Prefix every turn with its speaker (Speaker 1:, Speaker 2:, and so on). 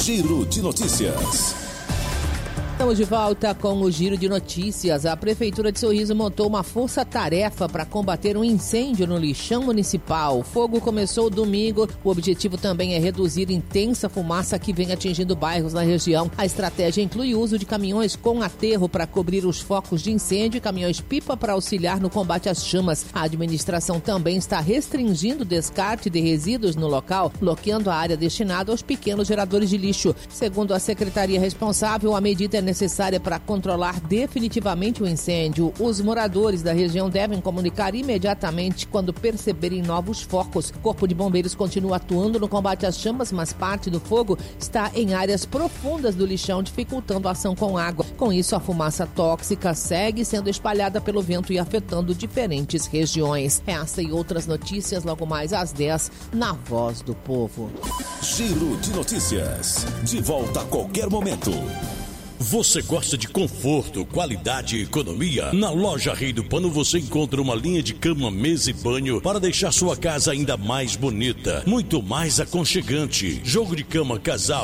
Speaker 1: Giro de Notícias.
Speaker 2: Estamos de volta com o Giro de Notícias. A Prefeitura de Sorriso montou uma força-tarefa para combater um incêndio no lixão municipal. O fogo começou domingo. O objetivo também é reduzir intensa fumaça que vem atingindo bairros na região. A estratégia inclui o uso de caminhões com aterro para cobrir os focos de incêndio e caminhões-pipa para auxiliar no combate às chamas. A administração também está restringindo o descarte de resíduos no local, bloqueando a área destinada aos pequenos geradores de lixo. Segundo a secretaria responsável, a medida é necessária para controlar definitivamente o incêndio. Os moradores da região devem comunicar imediatamente quando perceberem novos focos. O Corpo de Bombeiros continua atuando no combate às chamas, mas parte do fogo está em áreas profundas do lixão, dificultando a ação com água. Com isso, a fumaça tóxica segue sendo espalhada pelo vento e afetando diferentes regiões. Essa e outras notícias logo mais às 10 na Voz do Povo.
Speaker 1: Giro de Notícias. De volta a qualquer momento.
Speaker 3: Você gosta de conforto, qualidade e economia? Na Loja Rei do Pano você encontra uma linha de cama, mesa e banho para deixar sua casa ainda mais bonita, muito mais aconchegante. Jogo de cama casal